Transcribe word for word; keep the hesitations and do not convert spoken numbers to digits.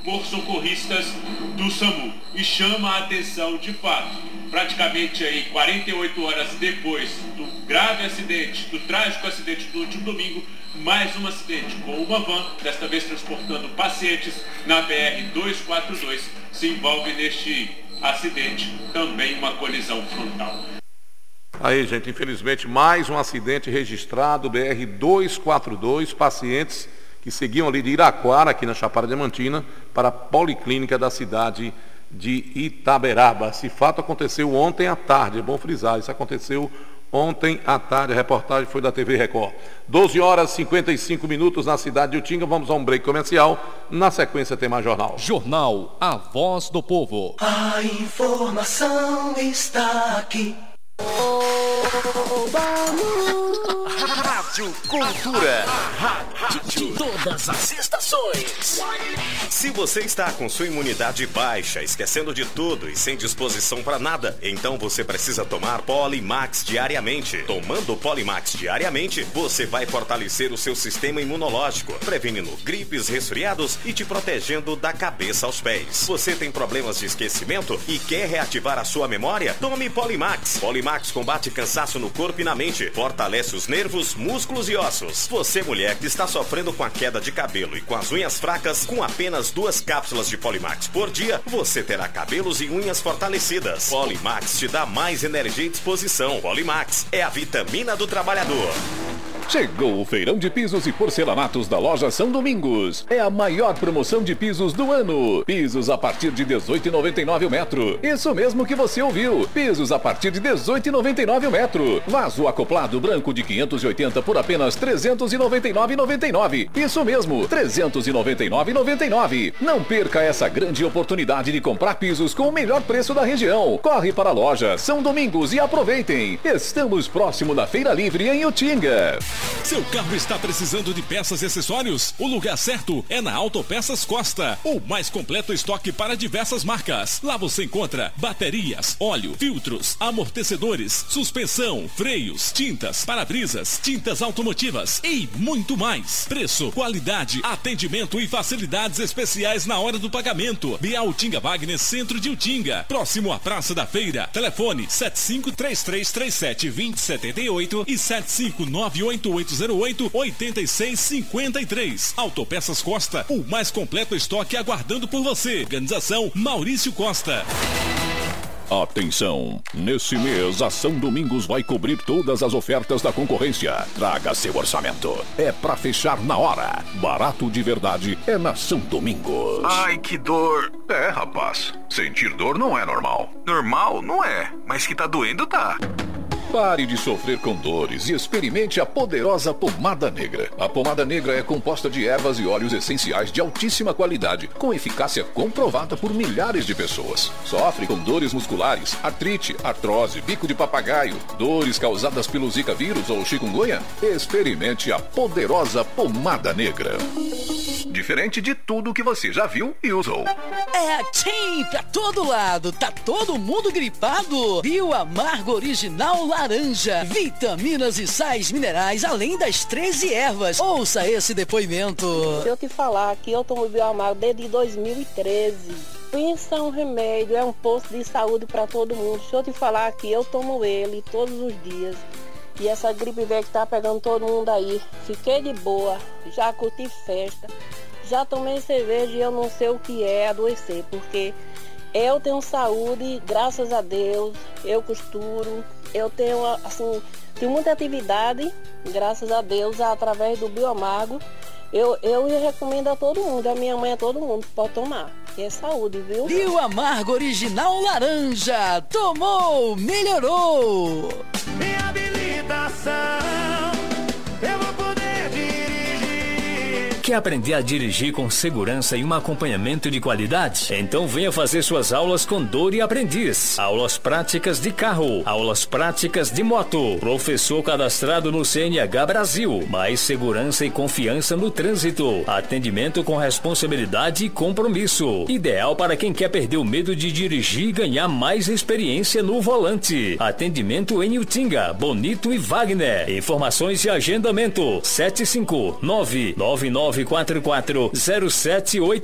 por socorristas do SAMU. E chama a atenção de fato, praticamente aí quarenta e oito horas depois do grave acidente, do trágico acidente do último domingo, mais um acidente com uma van, desta vez transportando pacientes na B R duzentos e quarenta e dois, se envolve neste acidente, também uma colisão frontal. Aí, gente, infelizmente, mais um acidente registrado, B R duzentos e quarenta e dois, pacientes que seguiam ali de Iraquara, aqui na Chapada Diamantina, para a Policlínica da cidade de Itaberaba. Esse fato aconteceu ontem à tarde, é bom frisar, isso aconteceu ontem à tarde, a reportagem foi da T V Record. doze horas e cinquenta e cinco minutos na cidade de Utinga, vamos a um break comercial, na sequência tem mais jornal. Jornal A Voz do Povo. A informação está aqui. Rádio Cultura. Rádio de todas as estações. Se você está com sua imunidade baixa, esquecendo de tudo e sem disposição para nada, então você precisa tomar Polimax diariamente. Tomando Polimax diariamente, você vai fortalecer o seu sistema imunológico, prevenindo gripes, resfriados e te protegendo da cabeça aos pés. Você tem problemas de esquecimento e quer reativar a sua memória? Tome Polimax. Polimax combate cansaço no corpo e na mente, fortalece os nervos, músculos e ossos. Você, mulher que está sofrendo com a queda de cabelo e com as unhas fracas, com apenas duas cápsulas de Polimax por dia, você terá cabelos e unhas fortalecidas. Polimax te dá mais energia e disposição. Polimax é a vitamina do trabalhador. Chegou o feirão de pisos e porcelanatos da loja São Domingos. É a maior promoção de pisos do ano. Pisos a partir de dezoito reais e noventa e nove centavos o metro. Isso mesmo que você ouviu. Pisos a partir de dezoito reais e noventa e nove centavos o metro. Vaso acoplado branco de quinhentos e oitenta por apenas trezentos e noventa e nove reais e noventa e nove centavos. Isso mesmo, trezentos e noventa e nove reais e noventa e nove centavos. Não perca essa grande oportunidade de comprar pisos com o melhor preço da região. Corre para a loja São Domingos e aproveitem. Estamos próximo da Feira Livre em Utinga. Seu carro está precisando de peças e acessórios? O lugar certo é na Autopeças Costa, o mais completo estoque para diversas marcas. Lá você encontra baterias, óleo, filtros, amortecedores, suspensão, freios, tintas, para-brisas, tintas automotivas e muito mais. Preço, qualidade, atendimento e facilidades especiais na hora do pagamento. Via Utinga Wagner, centro de Utinga, próximo à Praça da Feira. Telefone sete cinco três três três sete dois zero sete oito e sete cinco nove oito oito zero oito oito seis cinco três. Autopeças Costa, o mais completo estoque aguardando por você. Organização Maurício Costa. Atenção! Nesse mês, a São Domingos vai cobrir todas as ofertas da concorrência. Traga seu orçamento. É pra fechar na hora. Barato de verdade é na São Domingos. Ai, que dor. É, rapaz. Sentir dor não é normal. Normal não é, mas que tá doendo tá. Pare de sofrer com dores e experimente a poderosa pomada negra. A pomada negra é composta de ervas e óleos essenciais de altíssima qualidade, com eficácia comprovada por milhares de pessoas. Sofre com dores musculares, artrite, artrose, bico de papagaio, dores causadas pelo Zika vírus ou chikungunya? Experimente a poderosa pomada negra. Diferente de tudo que você já viu e usou. É assim pra todo lado. Tá todo mundo gripado? Bio Amargo Original Laranja. Vitaminas e sais minerais, além das treze ervas. Ouça esse depoimento. Se eu te falar que eu tomo Bio Amargo desde dois mil e treze. Pensa um remédio, é um posto de saúde para todo mundo. Se eu te falar que eu tomo ele todos os dias. E essa gripe velha que tá pegando todo mundo aí. Fiquei de boa, já curti festa. Já tomei cerveja e eu não sei o que é adoecer, porque eu tenho saúde, graças a Deus, eu costuro, eu tenho, assim, tenho muita atividade, graças a Deus, através do Bio Amargo. Eu, eu recomendo a todo mundo, a minha mãe, a todo mundo, pode tomar, que é saúde, viu? Bio Amargo Original Laranja, tomou, melhorou! Reabilitação, eu vou poder dirigir. Quer aprender a dirigir com segurança e um acompanhamento de qualidade? Então venha fazer suas aulas com Dori Aprendiz. Aulas práticas de carro, aulas práticas de moto. Professor cadastrado no C N H Brasil. Mais segurança e confiança no trânsito. Atendimento com responsabilidade e compromisso. Ideal para quem quer perder o medo de dirigir e ganhar mais experiência no volante. Atendimento em Utinga, Bonito e Wagner. Informações e agendamento sete cinco nove nove nove quatro quatro zero sete oito